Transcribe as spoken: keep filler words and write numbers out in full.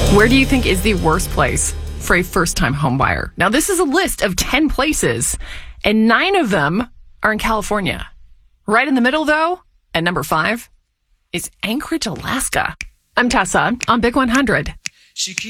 Where do you think is the worst place for a first-time home buyer? Now, this is a list of ten places, and nine of them are in California. Right in the middle, though, at number five, is Anchorage, Alaska. I'm Tessa on Big one hundred. She